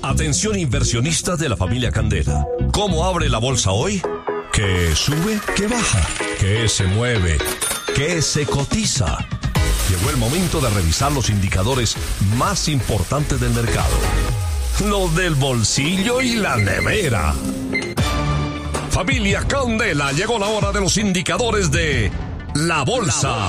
Atención inversionistas de la familia Candela. ¿Cómo abre la bolsa hoy? ¿Qué sube? ¿Qué baja? ¿Qué se mueve? ¿Qué se cotiza? Llegó el momento de revisar los indicadores más importantes del mercado. Los del bolsillo y la nevera. Familia Candela, llegó la hora de los indicadores de la bolsa.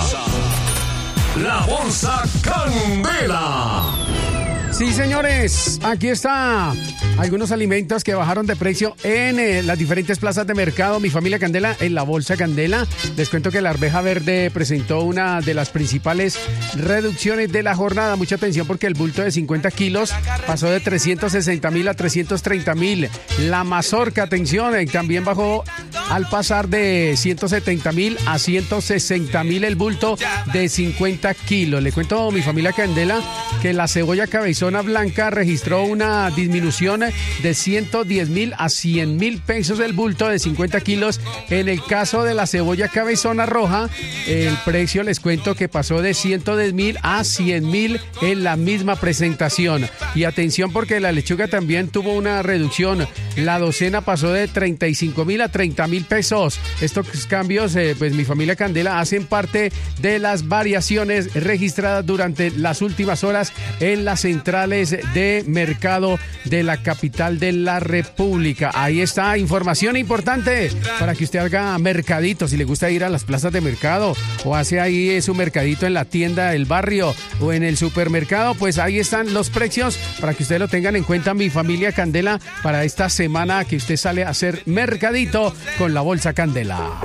La bolsa Candela. Sí, señores, aquí está algunos alimentos que bajaron de precio en las diferentes plazas de mercado. Mi familia Candela, en la bolsa Candela. Les cuento que la arveja verde presentó una de las principales reducciones de la jornada. Mucha atención porque el bulto de 50 kilos pasó de 360.000 a 330.000. La mazorca, atención, también bajó al pasar de 170.000 a 160.000 el bulto de 50 kilos. Le cuento a mi familia Candela que la cebolla cabezona blanca registró una disminución de 110.000 a 100.000 pesos el bulto de 50 kilos. En el caso de la cebolla cabezona roja, el precio les cuento que pasó de 110.000 a 100.000 en la misma presentación. Y atención porque la lechuga también tuvo una reducción. La docena pasó de 35.000 a 30.000 pesos. Estos cambios, pues mi familia Candela, hacen parte de las variaciones registradas durante las últimas horas en las centrales de mercado de la capital de la República. Ahí está, información importante para que usted haga mercadito. Si le gusta ir a las plazas de mercado o hace ahí su mercadito en la tienda del barrio o en el supermercado, pues ahí están los precios para que ustedes lo tengan en cuenta, mi familia Candela, para esta semana que usted sale a hacer mercadito con la bolsa Candela.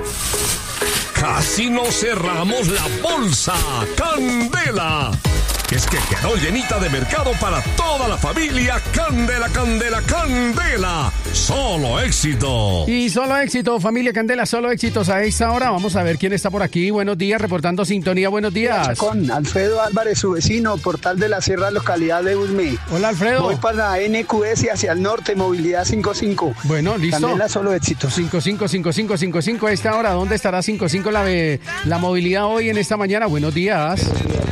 Casi no cerramos la bolsa Candela. Es que quedó llenita de mercado para toda la familia. Candela, Candela, Candela. Solo éxito. Y solo éxito, familia Candela, solo éxitos a esta hora. Vamos a ver quién está por aquí. Buenos días, reportando sintonía. Buenos días. Con Alfredo Álvarez, su vecino, Portal de la Sierra, localidad de Usme. Hola, Alfredo. Voy para NQS hacia el norte, movilidad 55. Bueno, listo. Candela, solo éxitos. 55 a esta hora. ¿Dónde estará 55 la movilidad hoy en esta mañana? Buenos días.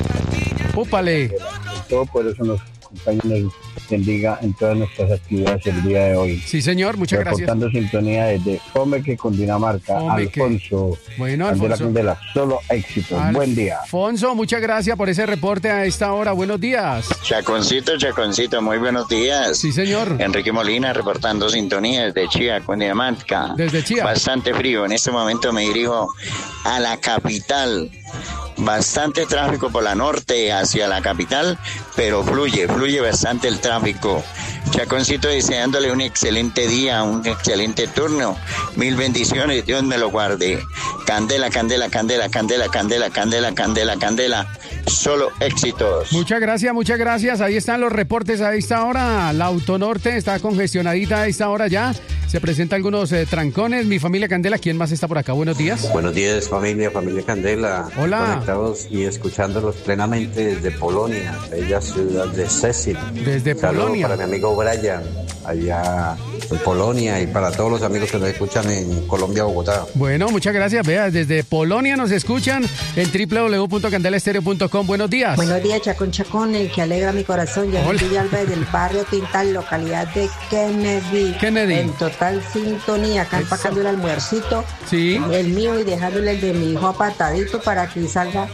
Úpale. Todo por eso nos compañeros bendiga en todas nuestras actividades el día de hoy. Sí, señor, muchas gracias. Reportando sintonía desde Fomeque, Cundinamarca. Alfonso. Bueno, Alfonso. Candela, solo éxito. Buen día. Alfonso, muchas gracias por ese reporte a esta hora. Buenos días. Chaconcito, muy buenos días. Sí, señor. Enrique Molina reportando sintonía desde Chía, Cundinamarca. Desde Chía. Bastante frío. En este momento me dirijo a la capital. Bastante tráfico por la norte hacia la capital, pero fluye bastante el tráfico. Chaconcito, deseándole un excelente día, un excelente turno. Mil bendiciones, Dios me lo guarde. Candela, Candela, Candela, Candela, Candela, Candela, Candela, Candela. Solo éxitos. Muchas gracias. Ahí están los reportes a esta hora. La Autonorte está congestionadita a esta hora ya. Se presentan algunos trancones. Mi familia Candela, ¿quién más está por acá? Buenos días. Buenos días, familia Candela. Hola. Conectados y escuchándolos plenamente desde Polonia, bella ciudad de Cecil. Desde Saludo Polonia. para mi amigo Brian, allá en Polonia, y para todos los amigos que nos escuchan en Colombia, Bogotá. Bueno, muchas gracias. Vea, desde Polonia nos escuchan en www.candelaestereo.com. Buenos días. Buenos días, Chacón, el que alegra mi corazón. Yo soy Villalba del barrio Tintal, localidad de Kennedy. En total sintonía, acá empacando el almuercito. Sí. El mío y dejándole el de mi hijo apartadito para que salga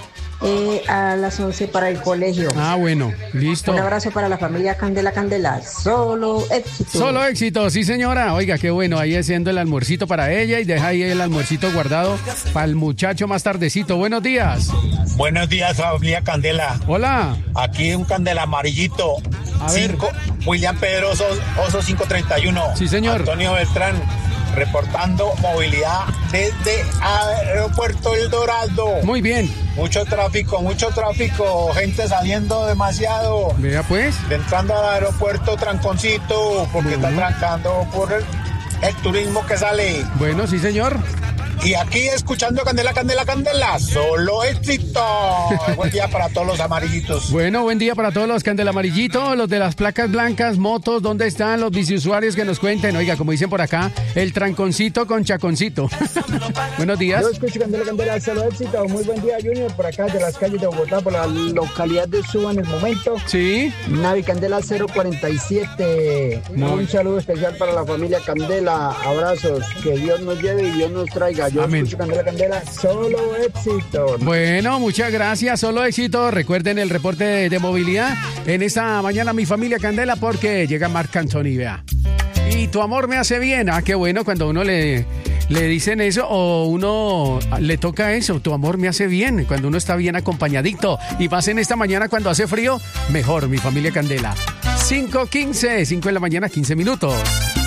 a las 11 para el colegio. Ah, bueno, listo. Un abrazo para la familia Candela. Solo éxito. Solo éxito, sí, señora. Oiga, qué bueno, ahí haciendo el almuercito para ella y deja ahí el almuercito guardado para el muchacho más tardecito. Buenos días. Buenos días, familia Candela. Hola. Aquí un Candela amarillito. A ver. William Pedroso, Oso 531. Sí, señor. Antonio Beltrán, reportando movilidad desde Aeropuerto El Dorado. Muy bien. Mucho tráfico, gente saliendo demasiado. Vea pues. Entrando al aeropuerto tranconcito, porque está trancando por el turismo que sale. Bueno, sí, señor. Y aquí escuchando Candela, Candela, Candela, solo éxito. Buen día para todos los amarillitos. Bueno, buen día para todos los Candela amarillitos, los de las placas blancas, motos, ¿dónde están los biciusuarios que nos cuenten? Oiga, como dicen por acá, el tranconcito con chaconcito. Buenos días. Yo escucho Candela, Candela, solo éxito. Muy buen día, Junior, por acá de las calles de Bogotá, por la localidad de Suba en el momento. Sí. Navi Candela 047. Un saludo especial para la familia Candela. Abrazos, que Dios nos lleve y Dios nos traiga. Yo escucho Candela, Candela, solo éxito. Bueno, muchas gracias, solo éxito. Recuerden el reporte de movilidad en esta mañana, mi familia Candela, porque llega Marc Anthony, vea. Y tu amor me hace bien. Ah, qué bueno cuando uno le dicen eso o uno le toca eso, tu amor me hace bien, cuando uno está bien acompañadito. Y más en esta mañana cuando hace frío, mejor, mi familia Candela. 5:15, 5 de la mañana, 15 minutos.